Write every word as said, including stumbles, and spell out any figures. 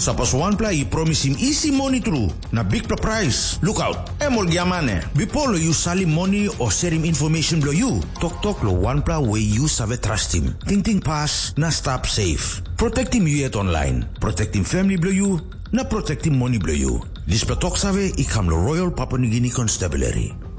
Sa pas OnePlus, i promise him easy money through. Na big pa price. Look out. Emol giamane. Before lo you sali money or share him information below you. Tok tok lo OnePlus way you save trust him. Ting ting pass na stop safe. Protect him you yet online. Protect him family below you. Na protect him money below you. This pa tok save ikam lo Royal Papua New Guinea Constabulary.